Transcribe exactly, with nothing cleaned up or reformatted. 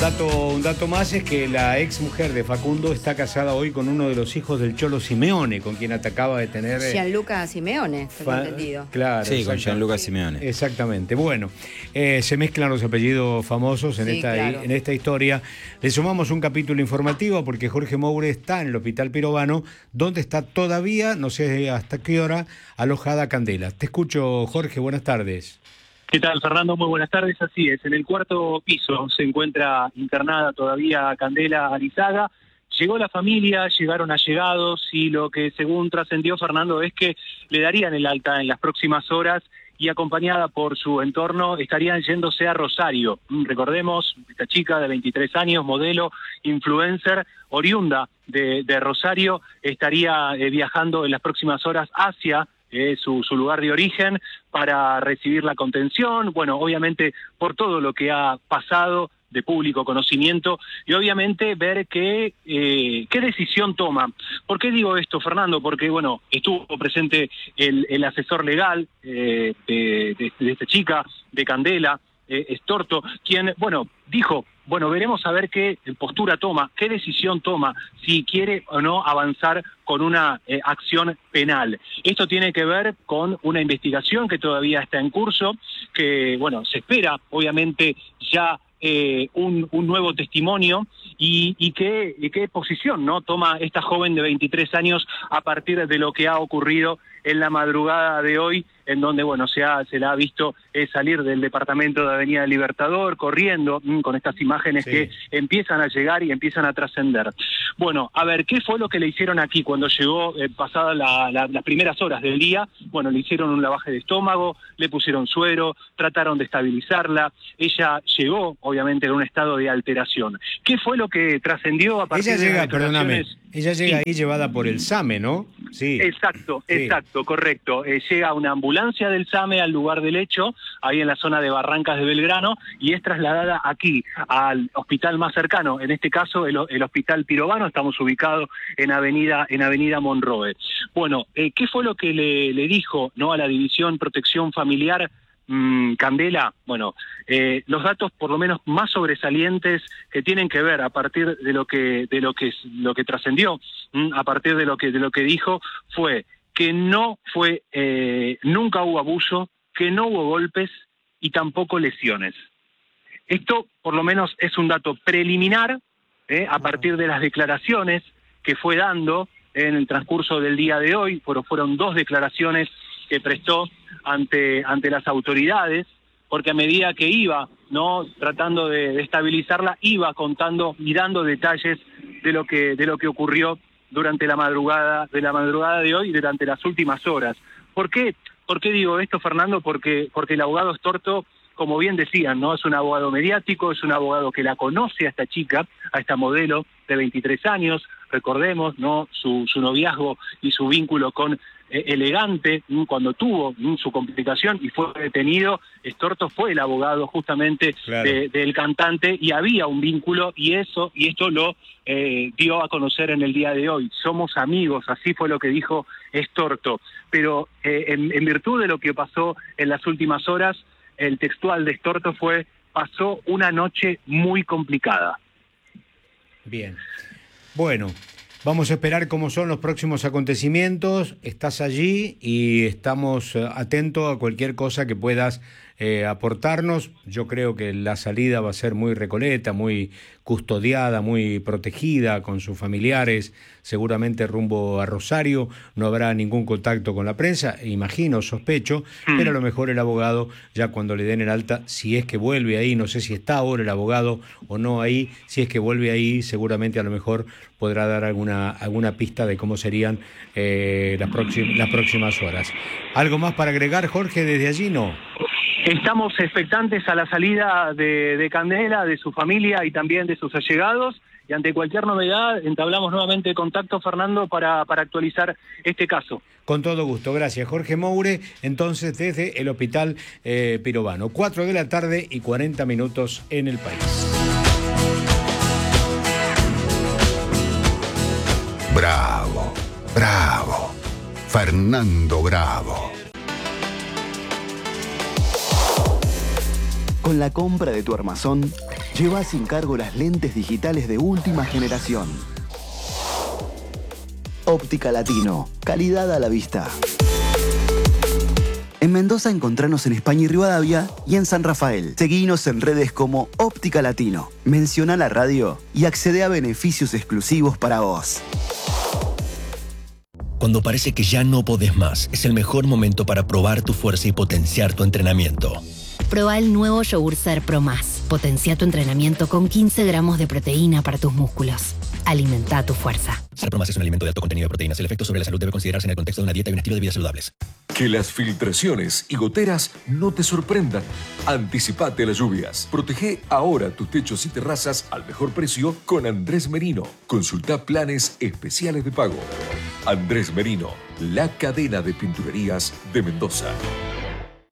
dato, un dato más es que la ex mujer de Facundo está casada hoy con uno de los hijos del Cholo Simeone, con quien acaba de tener... Gianluca Simeone, tengo fa- entendido. Claro. Sí, con Gianluca Sí. Simeone. Exactamente. Bueno, eh, se mezclan los apellidos famosos en, Sí, esta, claro. en esta historia. Le sumamos un capítulo informativo porque Jorge Moure está en el Hospital Pirovano, donde está todavía, no sé hasta qué hora, alojada Candela. Te escucho, Jorge, buenas tardes. ¿Qué tal, Fernando? Muy buenas tardes. Así es, en el cuarto piso se encuentra internada todavía Candela Arizaga. Llegó la familia, llegaron allegados y lo que según trascendió, Fernando, es que le darían el alta en las próximas horas y acompañada por su entorno estarían yéndose a Rosario. Recordemos, esta chica de veintitrés años, modelo, influencer, oriunda de, de Rosario, estaría eh, viajando en las próximas horas hacia Eh, su, su lugar de origen para recibir la contención, bueno, obviamente por todo lo que ha pasado de público conocimiento y obviamente ver qué, eh, qué decisión toma. ¿Por qué digo esto, Fernando? Porque, bueno, estuvo presente el, el asesor legal eh, de, de, de esta chica, de Candela, eh, Estorto, quien, bueno, dijo, bueno, veremos a ver qué postura toma, qué decisión toma, si quiere o no avanzar con una eh, acción penal. Esto tiene que ver con una investigación que todavía está en curso, que, bueno, se espera, obviamente, ya eh, un, un nuevo testimonio y, y, qué, y qué posición, ¿no?, toma esta joven de veintitrés años a partir de lo que ha ocurrido en la madrugada de hoy, en donde, bueno, se, ha, se la ha visto eh, salir del departamento de Avenida Libertador, corriendo, mmm, con estas imágenes sí. que empiezan a llegar y empiezan a trascender. Bueno, a ver, ¿qué fue lo que le hicieron aquí cuando llegó, eh, pasadas la, la, las primeras horas del día? Bueno, le hicieron un lavaje de estómago, le pusieron suero, trataron de estabilizarla, ella llegó, obviamente, en un estado de alteración. ¿Qué fue lo que trascendió a partir ella de llega, las perdóname, ella llega sí. ahí llevada por el SAME, ¿no? Sí. Exacto, sí. exacto, correcto. Eh, llega una ambulancia del SAME al lugar del hecho, ahí en la zona de Barrancas de Belgrano, y es trasladada aquí, al hospital más cercano, en este caso el, el Hospital Pirovano, estamos ubicados en Avenida, en Avenida Monroe. Bueno, eh, ¿qué fue lo que le, le dijo, no, a la División Protección Familiar mmm, Candela? Bueno, eh, los datos por lo menos más sobresalientes que tienen que ver a partir de lo que, de lo que, lo que trascendió, mmm, a partir de lo que, de lo que dijo, fue que no fue, eh, nunca hubo abuso, que no hubo golpes y tampoco lesiones. Esto, por lo menos, es un dato preliminar, eh, a partir de las declaraciones que fue dando en el transcurso del día de hoy, fueron, fueron dos declaraciones que prestó ante, ante las autoridades, porque a medida que iba, no, tratando de, de estabilizarla, iba contando y dando detalles de lo que, de lo que ocurrió durante la madrugada de la madrugada de hoy y durante las últimas horas. ¿Por qué? ¿Por qué digo esto, Fernando? Porque porque el abogado Estorto, como bien decían, ¿no?, es un abogado mediático, es un abogado que la conoce a esta chica, a esta modelo de veintitrés años, recordemos, ¿no?, su, su noviazgo y su vínculo con eh, Elegante, ¿no?, cuando tuvo, ¿no?, su complicación y fue detenido. Estorto fue el abogado justamente claro. de, del cantante y había un vínculo y eso y esto lo eh, dio a conocer en el día de hoy. Somos amigos, así fue lo que dijo Estorto. Pero eh, en, en virtud de lo que pasó en las últimas horas, el textual de Estorto fue: pasó una noche muy complicada. Bien. Bueno, vamos a esperar cómo son los próximos acontecimientos. Estás allí y estamos atentos a cualquier cosa que puedas eh, aportarnos. Yo creo que la salida va a ser muy recoleta, muy custodiada, muy protegida con sus familiares, seguramente rumbo a Rosario. No habrá ningún contacto con la prensa, imagino, sospecho, mm. pero a lo mejor el abogado, ya cuando le den el alta, si es que vuelve ahí, no sé si está ahora el abogado o no ahí, si es que vuelve ahí, seguramente a lo mejor podrá dar alguna, alguna pista de cómo serían eh, las, próxim- las próximas horas. ¿Algo más para agregar, Jorge, desde allí? No. Estamos expectantes a la salida de, de Candela, de su familia y también de sus allegados, y ante cualquier novedad entablamos nuevamente contacto, Fernando, para, para actualizar este caso. Con todo gusto, gracias. Jorge Moure, entonces desde el Hospital eh, Pirovano. Cuatro de la tarde y cuarenta minutos en el país. Bravo, bravo, Fernando Bravo. Con la compra de tu armazón, Lleva sin cargo las lentes digitales de última generación. Óptica Latino, calidad a la vista. En Mendoza encontranos en España y Rivadavia y en San Rafael. Seguinos en redes como Óptica Latino. Menciona la radio y accede a beneficios exclusivos para vos. Cuando parece que ya no podés más, es el mejor momento para probar tu fuerza y potenciar tu entrenamiento. Proba el nuevo Yogur Ser Pro Más. Potencia tu entrenamiento con quince gramos de proteína para tus músculos. Alimenta tu fuerza. Ser Pro Más es un alimento de alto contenido de proteínas. El efecto sobre la salud debe considerarse en el contexto de una dieta y un estilo de vida saludables. Que las filtraciones y goteras no te sorprendan. Anticipate a las lluvias. Protege ahora tus techos y terrazas al mejor precio con Andrés Merino. Consulta planes especiales de pago. Andrés Merino, la cadena de pinturerías de Mendoza.